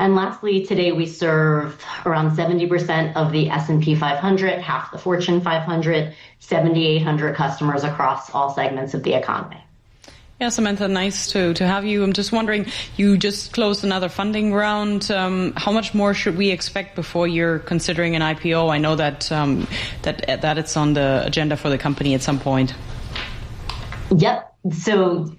And lastly, today we serve around 70% of the S&P 500, half the Fortune 500, 7,800 customers across all segments of the economy. Yeah, Samantha, nice to have you. I'm just wondering, you just closed another funding round. How much more should we expect before you're considering an IPO? I know that that it's on the agenda for the company at some point. Yep. So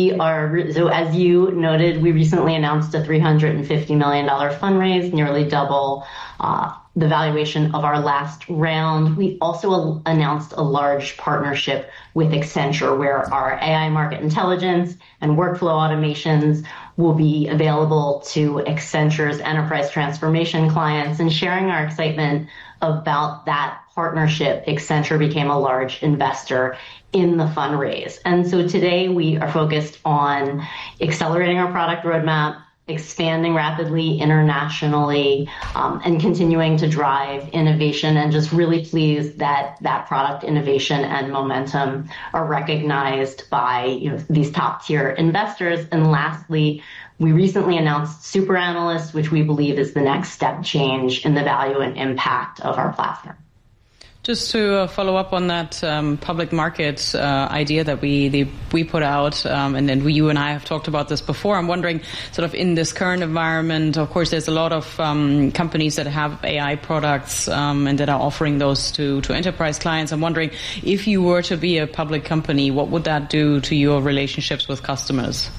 as you noted, we recently announced a $350 million fundraise, nearly double the valuation of our last round. We also announced a large partnership with Accenture, where our AI market intelligence and workflow automations will be available to Accenture's enterprise transformation clients. And sharing our excitement about that partnership, Accenture became a large investor in the fundraise. And so today we are focused on accelerating our product roadmap, expanding rapidly internationally, and continuing to drive innovation, and just really pleased that that product innovation and momentum are recognized by these top tier investors. And lastly, we recently announced Super Analyst, which we believe is the next step change in the value and impact of our platform. Just to follow up on that public market idea that we put out, and then you and I have talked about this before. I'm wondering, sort of in this current environment, of course, there's a lot of companies that have AI products and that are offering those to enterprise clients. I'm wondering, if you were to be a public company, what would that do to your relationships with customers?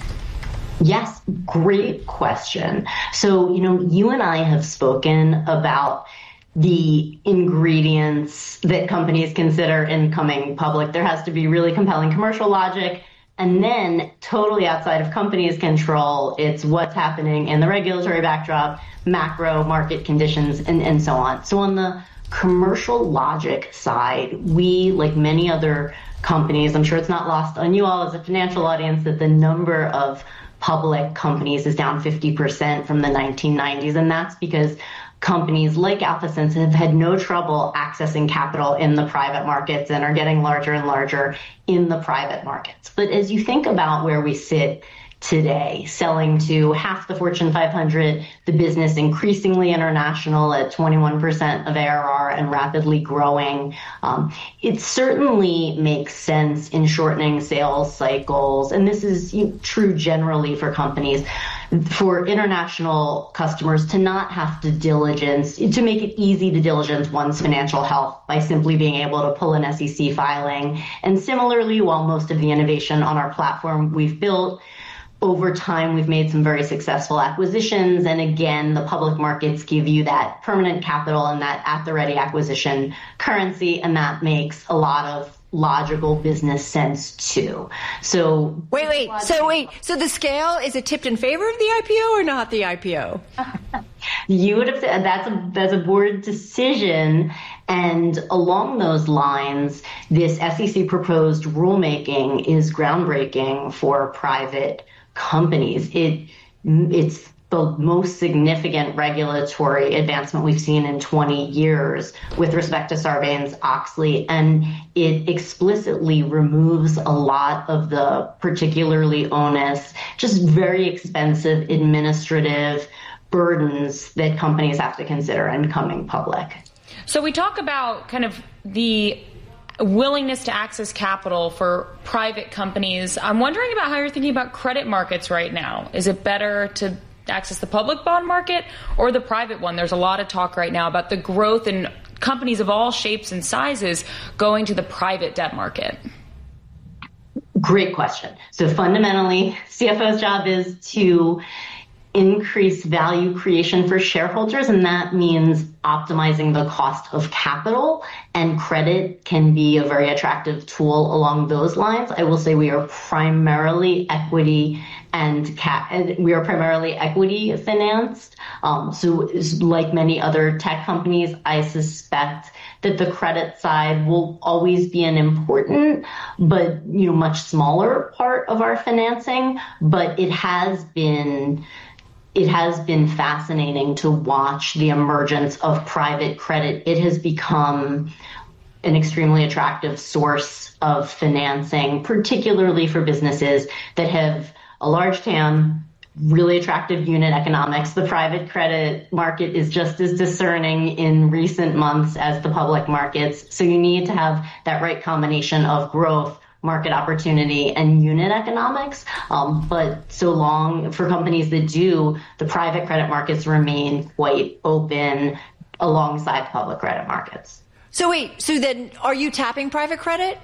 Yes, great question. So, you and I have spoken about the ingredients that companies consider in coming public. There has to be really compelling commercial logic, and then totally outside of companies' control, it's what's happening in the regulatory backdrop, macro market conditions, and so on. So on the commercial logic side, we, like many other companies, I'm sure it's not lost on you all as a financial audience that the number of public companies is down 50% from the 1990s, and that's because companies like AlphaSense have had no trouble accessing capital in the private markets and are getting larger and larger in the private markets. But as you think about where we sit today, selling to half the Fortune 500, the business increasingly international at 21% of ARR and rapidly growing, it certainly makes sense in shortening sales cycles. And this is true generally for companies, for international customers to not have to to make it easy to diligence one's financial health by simply being able to pull an SEC filing. And similarly, while most of the innovation on our platform we've built, over time, we've made some very successful acquisitions. And again, the public markets give you that permanent capital and that at-the-ready acquisition currency, and that makes a lot of logical business sense too. So wait. So the scale, is it tipped in favor of the IPO or not the IPO? You would have said that's a board decision. And along those lines, this SEC proposed rulemaking is groundbreaking for private companies. It's the most significant regulatory advancement we've seen in 20 years with respect to Sarbanes-Oxley, and it explicitly removes a lot of the particularly onerous, just very expensive administrative burdens that companies have to consider in coming public. So we talk about kind of the willingness to access capital for private companies. I'm wondering about how you're thinking about credit markets right now. Is it better to access the public bond market or the private one? There's a lot of talk right now about the growth in companies of all shapes and sizes going to the private debt market. Great question. So fundamentally, CFO's job is to increase value creation for shareholders, and that means optimizing the cost of capital, and credit can be a very attractive tool along those lines. I will say we are primarily equity we are primarily equity financed. So like many other tech companies, I suspect that the credit side will always be an important, but much smaller part of our financing. But it has been fascinating to watch the emergence of private credit. It has become an extremely attractive source of financing, particularly for businesses that have a large TAM, really attractive unit economics. The private credit market is just as discerning in recent months as the public markets. So you need to have that right combination of growth, market opportunity, and unit economics. But so long for companies that do, the private credit markets remain quite open alongside public credit markets. So wait, so then are you tapping private credit?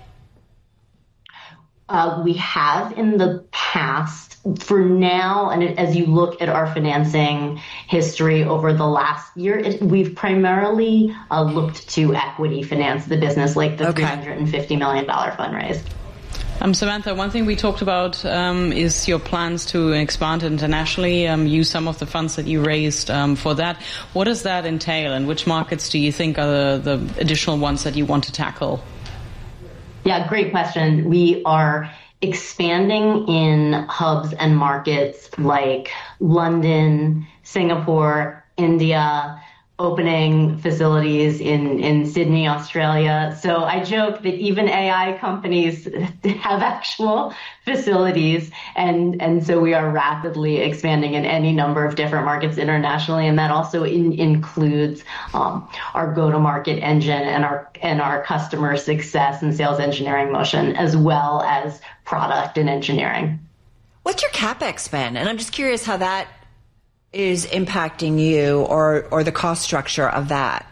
We have in the past. For now, and as you look at our financing history over the last year, we've primarily looked to equity finance the business, like the $350 million fundraise. Samantha, one thing we talked about is your plans to expand internationally, use some of the funds that you raised for that. What does that entail, and which markets do you think are the additional ones that you want to tackle? Yeah, great question. We are expanding in hubs and markets like London, Singapore, India, opening facilities in Sydney, Australia. So I joke that even AI companies have actual facilities. And so we are rapidly expanding in any number of different markets internationally. And that also includes our go-to-market engine and our customer success and sales engineering motion, as well as product and engineering. What's your CapEx spend? And I'm just curious how that is impacting you or the cost structure of that.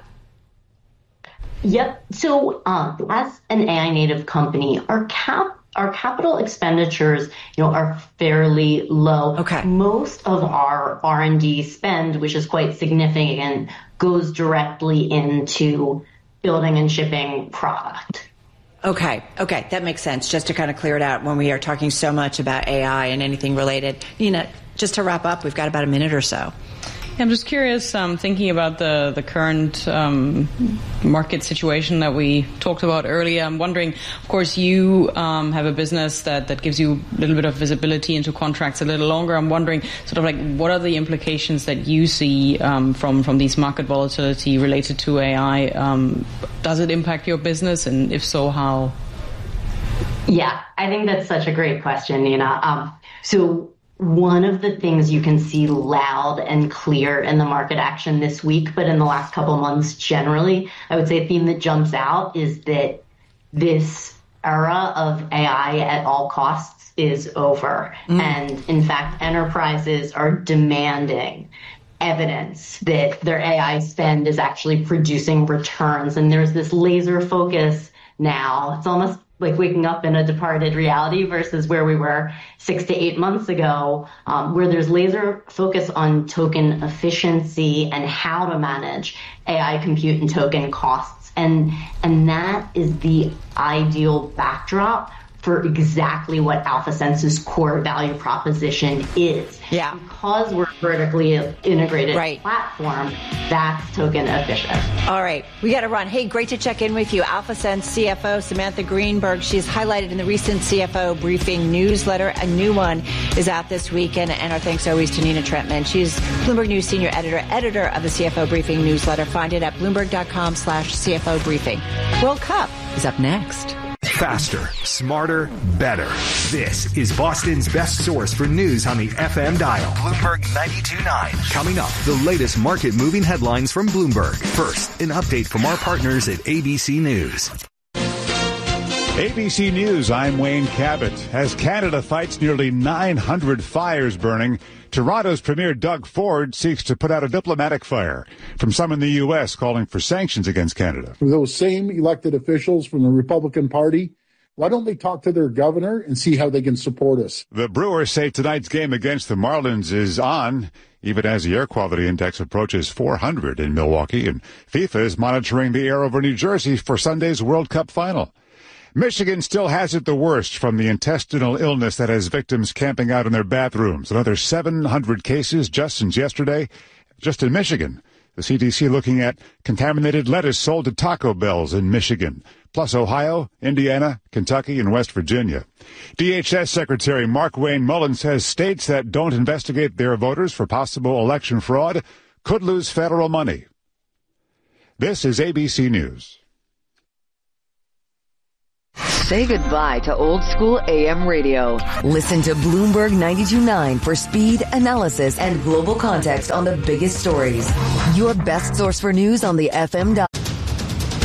Yep. So as an AI native company, our capital expenditures, are fairly low. Okay. Most of our R&D spend, which is quite significant, goes directly into building and shipping product. Okay. That makes sense. Just to kind of clear it out when we are talking so much about AI and anything related. Just to wrap up, we've got about a minute or so. I'm just curious, thinking about the current market situation that we talked about earlier. I'm wondering, of course, you have a business that gives you a little bit of visibility into contracts a little longer. I'm wondering, sort of like, what are the implications that you see from these market volatility related to AI? Does it impact your business, and if so, how? Yeah, I think that's such a great question, Nina. So one of the things you can see loud and clear in the market action this week, but in the last couple months generally, I would say a theme that jumps out is that this era of AI at all costs is over. And in fact, enterprises are demanding evidence that their AI spend is actually producing returns. And there's this laser focus now. It's almost like waking up in a departed reality versus where we were 6 to 8 months ago, where there's laser focus on token efficiency and how to manage AI compute and token costs. And that is the ideal backdrop for exactly what AlphaSense's core value proposition is. Yeah. Because we're a vertically integrated platform, that's token efficient. All right. We got to run. Hey, great to check in with you. AlphaSense CFO Samantha Greenberg. She's highlighted in the recent CFO briefing newsletter. A new one is out this weekend. And our thanks always to Nina Trentman. She's Bloomberg News senior editor of the CFO briefing newsletter. Find it at bloomberg.com/CFO briefing. World Cup is up next. Faster, smarter, better. This is Boston's best source for news on the FM dial. Bloomberg 92.9. Coming up, the latest market-moving headlines from Bloomberg. First, an update from our partners at ABC News. ABC News, I'm Wayne Cabot. As Canada fights nearly 900 fires burning, Toronto's Premier Doug Ford seeks to put out a diplomatic fire from some in the U.S. calling for sanctions against Canada. For those same elected officials from the Republican Party, why don't they talk to their governor and see how they can support us? The Brewers say tonight's game against the Marlins is on, even as the air quality index approaches 400 in Milwaukee, and FIFA is monitoring the air over New Jersey for Sunday's World Cup final. Michigan still has it the worst from the intestinal illness that has victims camping out in their bathrooms. Another 700 cases just since yesterday, just in Michigan. The CDC looking at contaminated lettuce sold to Taco Bells in Michigan, plus Ohio, Indiana, Kentucky, and West Virginia. DHS Secretary Markwayne Mullin says states that don't investigate their voters for possible election fraud could lose federal money. This is ABC News. Say goodbye to old school AM radio. Listen to Bloomberg 92.9 for speed, analysis, and global context on the biggest stories. Your best source for news on the FM dial.